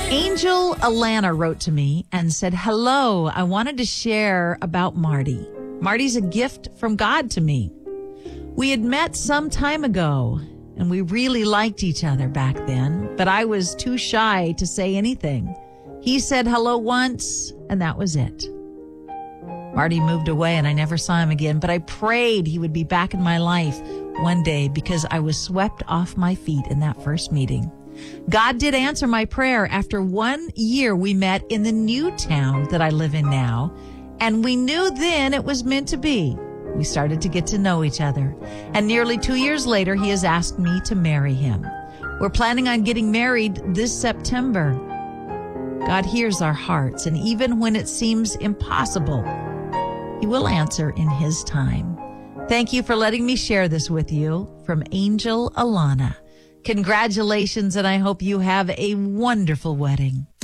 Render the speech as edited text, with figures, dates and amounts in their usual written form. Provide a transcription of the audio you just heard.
Angel Alana wrote to me and said, hello, I wanted to share about Marty. Marty's a gift from God to me. We had met some time ago, and we really liked each other back then, but I was too shy to say anything. He said hello once, and that was it. Marty moved away, and I never saw him again, but I prayed he would be back in my life one day because I was swept off my feet in that first meeting. God did answer my prayer. After 1 year, we met in the new town that I live in now, and we knew then it was meant to be. We started to get to know each other, and nearly 2 years later, he has asked me to marry him. We're planning on getting married this September. God hears our hearts, and even when it seems impossible, he will answer in his time. Thank you for letting me share this with you. From Angel Alana. Congratulations, and I hope you have a wonderful wedding.